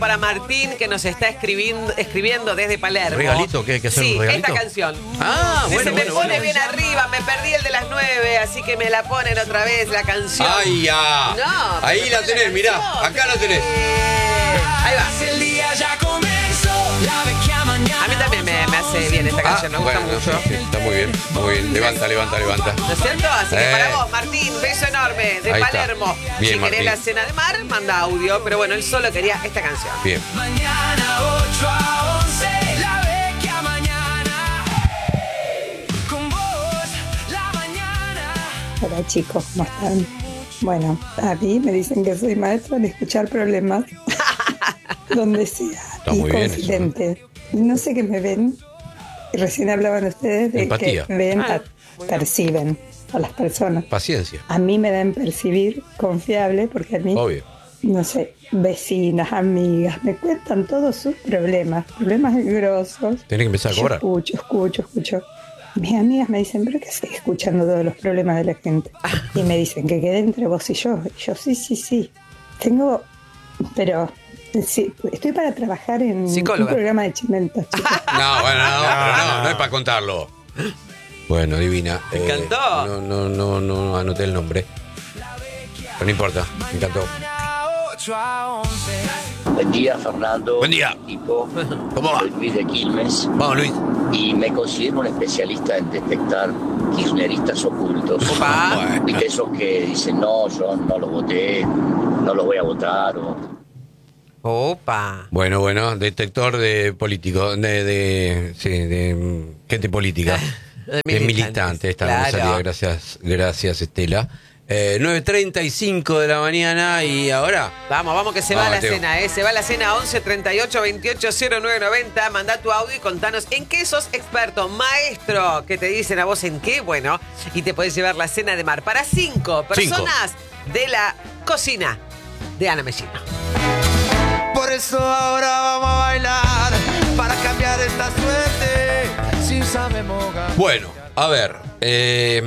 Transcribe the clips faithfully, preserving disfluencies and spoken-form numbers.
Para Martín, que nos está escribiendo, escribiendo desde Palermo. ¿Regalito? ¿Qué hay que hacer? Sí, un regalito? esta canción. Ah, Dice, bueno, me bueno, pone bueno. bien arriba, me perdí el de las nueve, así que me la ponen otra vez la canción. ¡Ay, ya! No, ahí la tenés, la mirá, canción. acá la tenés. Ahí va. El día ya comenzó, la vecchia mañana. A mí también me, me hace bien esta canción, me gusta bueno, mucho. sí, sí, está muy bien, muy bien. Levanta, levanta, levanta. ¿No es cierto? Así que Eh. para vos, Martín, beso enorme de Ahí está. Palermo. Bien, si Martín. querés la cena de mar, manda audio, pero bueno, él solo quería esta canción. Bien. Mañana ocho a once, la vecchia mañana. Con vos, la mañana. Hola chicos, ¿cómo están? Bueno, a mí me dicen que soy maestra de escuchar problemas donde sea Está y muy bien confidente. No sé qué me ven. Recién hablaban ustedes de Empatía. que ven, Ah, a- perciben a las personas. Paciencia, A mí me dan percibir confiable porque a mí, obvio. no sé, vecinas, amigas, me cuentan todos sus problemas, problemas grosos. Tenés que empezar a Yo cobrar. escucho, escucho, escucho. Mis amigas me dicen, ¿pero qué haces escuchando todos los problemas de la gente? Y me dicen que quede entre vos y yo. Y yo, sí, sí, sí. Tengo, pero sí, estoy para trabajar en Psicóloga. un programa de chimentos, chicos. No, bueno, no, pero no, no es para contarlo. Bueno, divina. Me eh, encantó. No, no, no, no anoté el nombre. Pero no importa, me encantó. ocho a once. Buen día, Fernando. Buen día. Equipo. ¿Cómo va? Soy Luis de Quilmes Vamos, Luis. y me considero un especialista en detectar kirchneristas ocultos. Opa. Bueno. Viste esos que dicen, no, yo no los voté, no los voy a votar. O... Opa. Bueno, bueno, detector de político, de, de, sí, de mm, gente política, De de militantes, militante. Esta claro. salida, gracias, gracias Estela. Eh, nueve treinta y cinco de la mañana y ahora... Vamos, vamos que se va Vamos, la Mateo. cena, ¿eh? Se va la cena once treinta y ocho veintiocho cero nueve noventa. Mandá tu audio y contanos en qué sos experto, maestro. ¿Qué te dicen a vos en qué? Bueno, y te podés llevar la cena de mar para cinco personas de la cocina de Ana Mellino. Por eso ahora vamos a bailar para cambiar esta suerte. Si sabemos ganar. Bueno, a ver. Eh,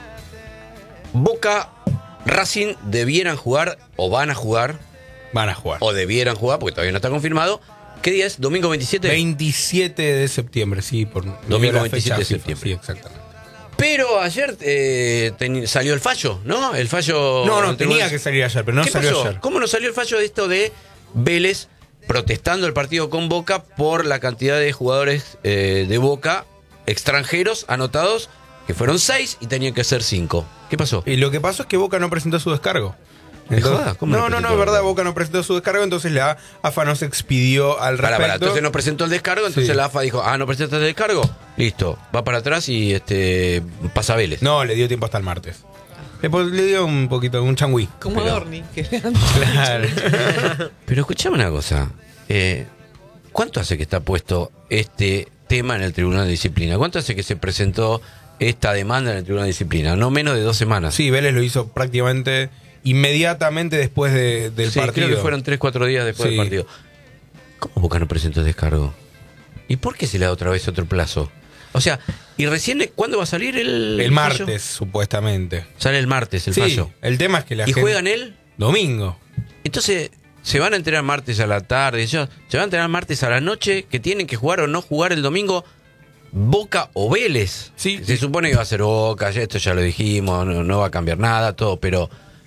Boca, Racing debieran jugar o van a jugar Van a jugar. o debieran jugar porque todavía no está confirmado. ¿Qué día es? ¿Domingo veintisiete? veintisiete de septiembre, sí. Por Domingo la veintisiete de fecha septiembre. FIFA, Sí, exactamente. Pero ayer eh, teni- salió el fallo, ¿no? El fallo... No, no, del tenía tribunal- que salir ayer, pero no ¿Qué salió pasó? ayer. ¿Cómo no salió el fallo de esto de Vélez protestando el partido con Boca por la cantidad de jugadores eh, de Boca extranjeros anotados, que fueron seis y tenían que ser cinco? ¿Qué pasó? Y lo que pasó es que Boca no presentó su descargo. ¿Me jodas? ¿Cómo no, no no, no, presentó? es verdad, Boca no presentó su descargo, entonces la AFA nos expidió al Pará, respecto. pará, entonces no presentó el descargo, entonces Sí. la AFA dijo, ah, no presentaste el descargo, listo, va para atrás y este pasa Vélez. No, le dio tiempo hasta el martes. Después le dio un poquito, un changüí. Como Pero- Dorni. Que Claro. Pero escuchame una cosa, eh, ¿cuánto hace que está puesto este tema en el Tribunal de Disciplina? ¿Cuánto hace que se presentó esta demanda en el Tribunal de Disciplina? No menos de dos semanas. Sí, Vélez lo hizo prácticamente inmediatamente después de- del Sí, partido. creo que fueron tres, cuatro días después Sí. del partido. ¿Cómo Boca no presentó el descargo? ¿Y por qué se le da otra vez otro plazo? O sea, ¿y recién cuándo va a salir el El fallo? martes, supuestamente. Sale el martes el Sí, fallo. el tema es que la ¿Y gente... juegan él? Domingo. Entonces, se van a enterar martes a la tarde, se se van a enterar martes a la noche que tienen que jugar o no jugar el domingo Boca o Vélez. Sí. Se supone que va a ser Boca, ya esto ya lo dijimos, no, no va a cambiar nada, todo, pero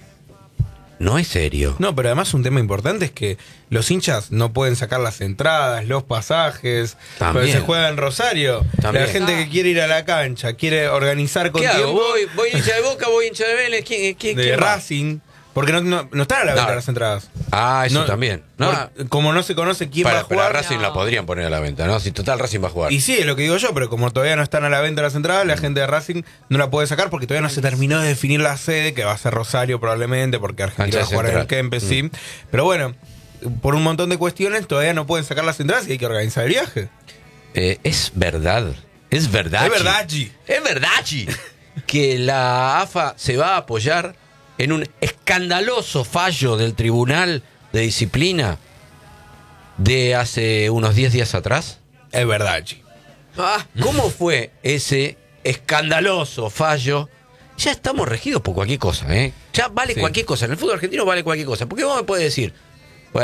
no es serio. No, pero además un tema importante es que los hinchas no pueden sacar las entradas, los pasajes, También. porque se juega en Rosario. También. La gente que quiere ir a la cancha, quiere organizar con ¿Qué hago? tiempo ¿Voy, voy hincha de Boca, voy hincha de Vélez? ¿Quién, quién, de quién va? Racing, porque no, no, no están a la venta No. las entradas. Ah, eso No, también. No, por- como no se conoce quién para, va a jugar. para Racing la podrían poner a la venta, ¿no? Si total Racing va a jugar. Y sí, es lo que digo yo, pero como todavía no están a la venta las entradas, la gente de Racing no la puede sacar porque todavía no se terminó de definir la sede, que va a ser Rosario probablemente, porque Argentina va a Cancha jugar en el central. Kempes, sí. Pero bueno, por un montón de cuestiones todavía no pueden sacar las entradas y hay que organizar el viaje. Eh, es verdad. Es verdad. Es verdad, G. Es verdad, G, que la AFA se va a apoyar en un escandaloso fallo del Tribunal de Disciplina de hace unos diez días atrás. Es verdad, G. Ah, ¿Cómo fue ese escandaloso fallo? Ya estamos regidos por cualquier cosa, ¿eh? Ya vale Sí. cualquier cosa. En el fútbol argentino vale cualquier cosa. Porque vos me podés decir, bueno,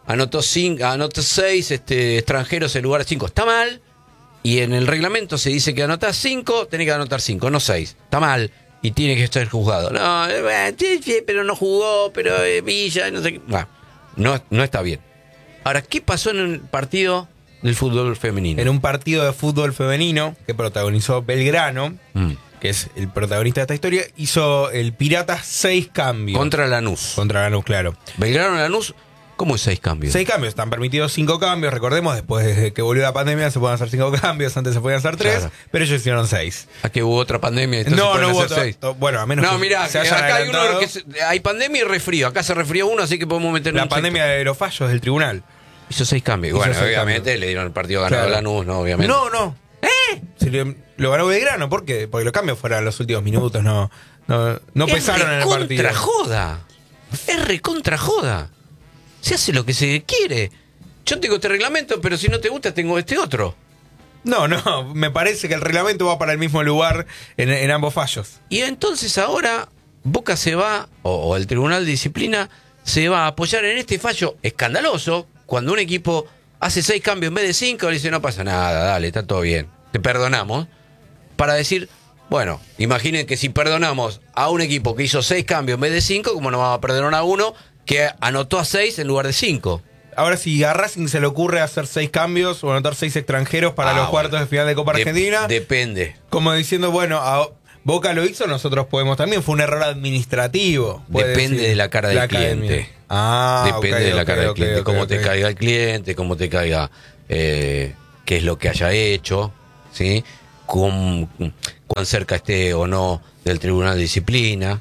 anotó cinco, anotó seis este, extranjeros en lugar de cinco. Está mal. Y en el reglamento se dice que anotás cinco, tenés que anotar cinco, no seis. Está mal. Y tiene que estar juzgado. No, eh, sí, sí, pero no jugó, pero eh, Villa, no sé qué. No, no, no está bien. Ahora, ¿qué pasó en el partido del fútbol femenino? En un partido de fútbol femenino que protagonizó Belgrano, Mm. que es el protagonista de esta historia, hizo el Pirata seis cambios. Contra Lanús. Contra Lanús, claro. Belgrano Lanús, ¿cómo es seis cambios? Seis cambios, están permitidos cinco cambios. Recordemos, después de que volvió la pandemia se pueden hacer cinco cambios, antes se podían hacer tres, Claro. pero ellos hicieron seis. ¿A que hubo otra pandemia? Entonces No, pueden no hubo hacer to- seis. to- bueno, a menos No, que mirá, se que hayan acá hay uno adelantado. que se- hay pandemia y resfrío. Acá se resfrió uno, así que podemos meter La un pandemia de los fallos del tribunal. Hizo seis cambios. Hizo Bueno, seis obviamente cambios. le dieron el partido ganado Claro. a Lanús, ¿no? Obviamente. No, no. ¿Eh? Se le- lo ganó Belgrano, ¿por qué? Porque los cambios fueron en los últimos minutos, no, no, no Es pesaron en el partido. recontra joda. Es recontra joda. Se hace lo que se quiere. Yo tengo este reglamento, pero si no te gusta, tengo este otro. No, no, me parece que el reglamento va para el mismo lugar en, en ambos fallos. Y entonces ahora Boca se va, o, o el Tribunal de Disciplina se va a apoyar en este fallo escandaloso, cuando un equipo hace seis cambios en vez de cinco, le dice no pasa nada, dale, está todo bien, te perdonamos, para decir, bueno, imaginen que si perdonamos a un equipo que hizo seis cambios en vez de cinco, como no vamos a perdonar a uno que anotó a seis en lugar de cinco. Ahora, si a Racing se le ocurre hacer seis cambios o anotar seis extranjeros para Ah, los cuartos bueno. de final de Copa De- Argentina, Depende. como diciendo, bueno, a Boca lo hizo, nosotros podemos también. Fue un error administrativo. puede Depende decir de la cara del la academia. cliente. Ah, Depende ok, de la ok, cara del ok, cliente, ok, cómo ok. te caiga el cliente, cómo te caiga, eh, qué es lo que haya hecho, ¿sí? Cuán, cuán cerca esté o no del Tribunal de Disciplina.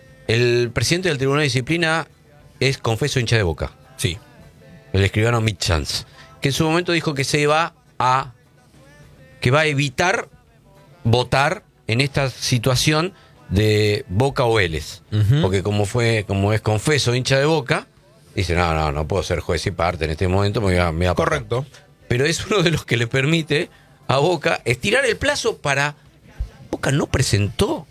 El presidente del Tribunal de Disciplina es confeso hincha de Boca, Sí. el escribano Mitch Chance, que en su momento dijo que se va a que va a evitar votar en esta situación de Boca o Vélez, Ujú. porque como fue como es confeso hincha de Boca, dice no no no puedo ser juez y parte en este momento, me voy a, me voy a apartar". Correcto. Pero es uno de los que le permite a Boca estirar el plazo para Boca no presentó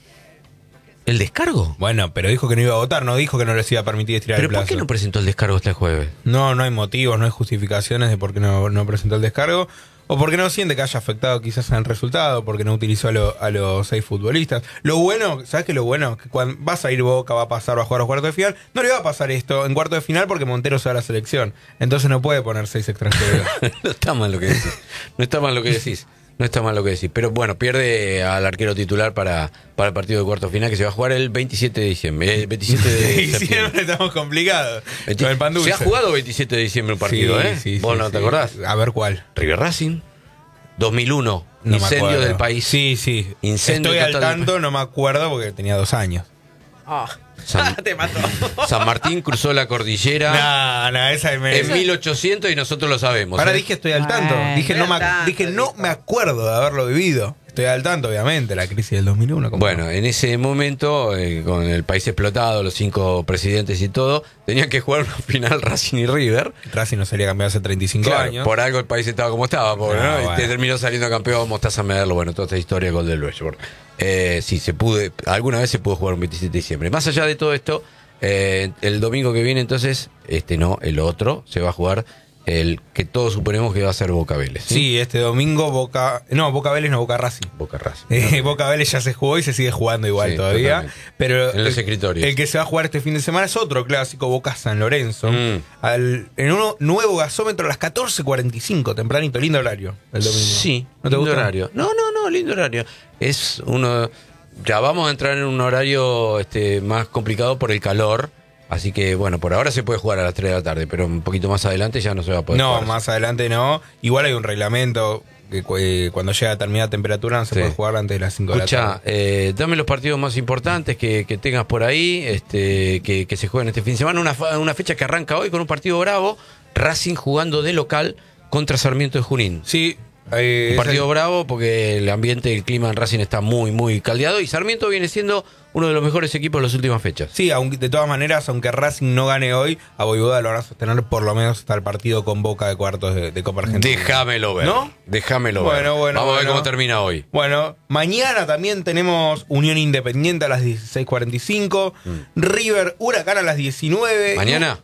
el descargo. Bueno, pero dijo que no iba a votar, no dijo que no les iba a permitir estirar Pero el plazo. ¿por qué no presentó el descargo este jueves? No, no hay motivos, no hay justificaciones de por qué no, no presentó el descargo. O porque no siente que haya afectado quizás al resultado, porque no utilizó a, lo- a los seis futbolistas. Lo bueno, ¿sabes qué es lo bueno? Que cuando vas a ir Boca, va a pasar, va a jugar a los cuartos de final. No le va a pasar esto en cuartos de final porque Montero se va a la selección. Entonces no puede poner seis extranjeros. No está mal lo que decís. No está mal lo que decís. No está mal lo que decís. Pero bueno, pierde al arquero titular para, para el partido de cuarto final que se va a jugar el veintisiete de diciembre. El veintisiete de Y septiembre. siempre estamos complicados. Veinti- Con el pan dulce. Se ha jugado veintisiete de diciembre un partido, Sí, ¿eh? sí, ¿Vos sí, no sí. te acordás? A ver cuál. River Racing, dos mil uno, No me incendio acuerdo. del país. Sí, sí. Incendio Estoy al total del tanto, no me acuerdo porque tenía dos años. Ah, San, te mató. San Martín cruzó la cordillera No, no, esa me... en mil ochocientos y nosotros lo sabemos. Ahora ¿eh? dije estoy al tanto. Bueno. Dije no, Estoy al me, tanto, dije no dijo. me acuerdo de haberlo vivido. Estoy al tanto, obviamente, la crisis del dos mil uno. ¿cómo Bueno, no? en ese momento, eh, con el país explotado, los cinco presidentes y todo, tenían que jugar una final Racing y River. Racing no salía cambiado hace treinta y cinco Claro, años. por algo el país estaba como estaba, pobre, Ah, ¿no? Y bueno. te terminó saliendo campeón Mostaza Merlo, bueno, toda esta historia con del Westworld. Eh, sí, se pudo, alguna vez se pudo jugar un veintisiete de diciembre. Más allá de todo esto, eh, el domingo que viene entonces, este no, el otro, se va a jugar el que todos suponemos que va a ser Boca Vélez. Sí, este domingo Boca... No, Boca Vélez no, Boca Racing. Boca Racing. Eh, Boca Vélez ya se jugó y se sigue jugando igual Sí, todavía. totalmente. Pero En los el, escritorios. el que se va a jugar este fin de semana es otro clásico, Boca San Lorenzo. Mm. Al, en un nuevo gasómetro a las catorce cuarenta y cinco, tempranito, lindo horario el domingo. Sí, ¿No te lindo gusta? horario. No, no, no, lindo horario. Es uno. Ya vamos a entrar en un horario este, más complicado por el calor. Así que, bueno, por ahora se puede jugar a las tres de la tarde, pero un poquito más adelante ya no se va a poder No, jugar. más adelante no. Igual hay un reglamento que cu- eh, cuando llega a determinada temperatura no se Sí. puede jugar antes de las cinco de la Escucha, tarde. eh, dame los partidos más importantes que, que tengas por ahí, este, que, que se jueguen este fin de semana. Una, fa- una fecha que arranca hoy con un partido bravo. Racing jugando de local contra Sarmiento de Junín. Sí. eh, Un partido es bravo porque el ambiente, el clima en Racing está muy, muy caldeado y Sarmiento viene siendo uno de los mejores equipos de las últimas fechas. el- sí, aunque, de todas maneras, aunque Racing no gane hoy, a Voivoda lo van a sostener por lo menos hasta el partido con Boca de cuartos de, de Copa Argentina. Déjamelo ver. ¿No? Déjamelo Bueno, ver. bueno, Vamos a ver bueno. cómo termina hoy. Bueno, mañana también tenemos Unión Independiente a las dieciséis cuarenta y cinco, River Huracán a las diecinueve. ¿Mañana?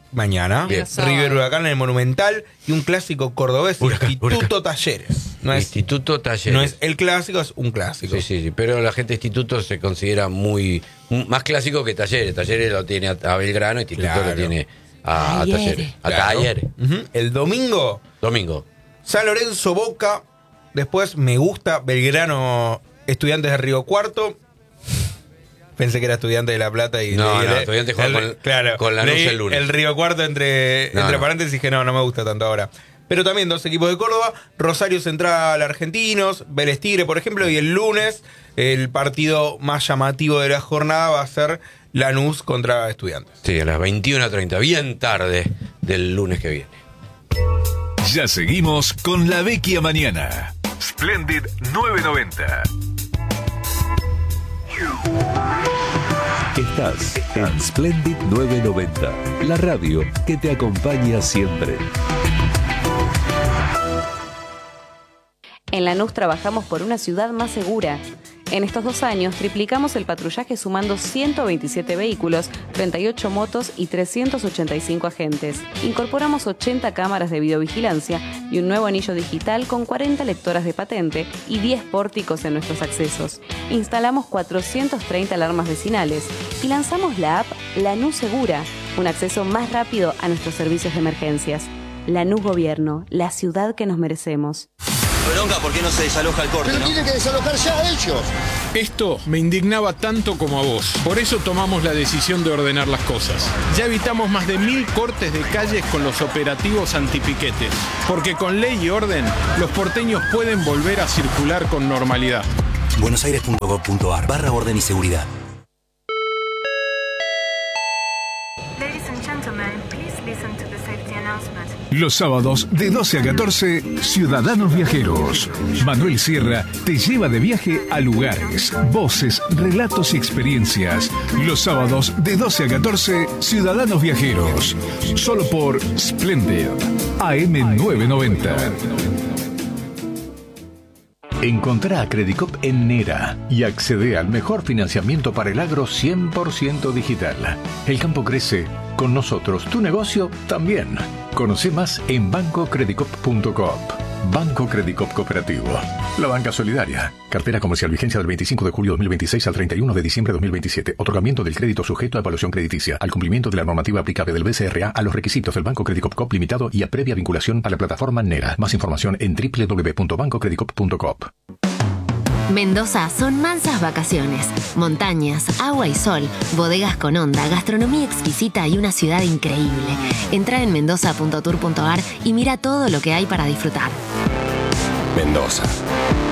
mañana. Bien. River Huracán en el Monumental y un clásico cordobés, Huracán, Instituto Huracán. Talleres. No es, Instituto Talleres. no es el clásico, es un clásico. Sí, sí, sí, pero la gente de Instituto se considera muy más clásico que Talleres. Talleres lo tiene a, a Belgrano, Instituto Claro. lo tiene a, a Talleres. A Claro. Talleres. Ujú. El domingo, Domingo. San Lorenzo Boca. Después me gusta Belgrano, Estudiantes de Río Cuarto. Pensé que era Estudiante de La Plata y No, leí no, el- Estudiantes juega el- con- claro, con Lanús leí el lunes. El Río Cuarto entre, No, entre no. paréntesis dije no, no me gusta tanto ahora. Pero también dos equipos de Córdoba, Rosario Central Argentinos, Vélez Tigre, por ejemplo, y el lunes el partido más llamativo de la jornada va a ser Lanús contra Estudiantes. Sí, a las veintiuna treinta, bien tarde del lunes que viene. Ya seguimos con La Vecchia Mañana. Splendid novecientos noventa. Estás en Splendid novecientos noventa, la radio que te acompaña siempre. En Lanús trabajamos por una ciudad más segura. En estos dos años triplicamos el patrullaje sumando ciento veintisiete vehículos, treinta y ocho motos y trescientos ochenta y cinco agentes. Incorporamos ochenta cámaras de videovigilancia y un nuevo anillo digital con cuarenta lectoras de patente y diez pórticos en nuestros accesos. Instalamos cuatrocientas treinta alarmas vecinales y lanzamos la app Lanús Segura, un acceso más rápido a nuestros servicios de emergencias. Lanús Gobierno, la ciudad que nos merecemos. Bronca, ¿por qué no se desaloja el corte? Pero tienen que desalojar ya ellos. Esto me indignaba tanto como a vos. Por eso tomamos la decisión de ordenar las cosas. Ya evitamos más de mil cortes de calles con los operativos antipiquetes. Porque con ley y orden, los porteños pueden volver a circular con normalidad. buenosaires punto gov punto ar barra orden y seguridad. Los sábados de doce a catorce, Ciudadanos Viajeros. Manuel Sierra te lleva de viaje a lugares, voces, relatos y experiencias. Los sábados de doce a catorce, Ciudadanos Viajeros. Solo por Splendid, A M novecientos noventa. Encontrá a Credicop en Nera y accede al mejor financiamiento para el agro cien por ciento digital. El campo crece, con nosotros tu negocio también. Conoce más en banco credicop punto coop. Banco Credicop Cooperativo. La banca solidaria. Cartera comercial, vigencia del veinticinco de julio de dos mil veintiséis al treinta y uno de diciembre de dos mil veintisiete. Otorgamiento del crédito sujeto a evaluación crediticia. Al cumplimiento de la normativa aplicable del B C R A a los requisitos del Banco Credicop Coop Limitado y a previa vinculación a la plataforma Nera. Más información en doble u doble u doble u punto banco credicop punto coop. Mendoza son mansas vacaciones, montañas, agua y sol, bodegas con onda, gastronomía exquisita y una ciudad increíble. Entra en mendoza punto tour punto ar y mira todo lo que hay para disfrutar. Mendoza.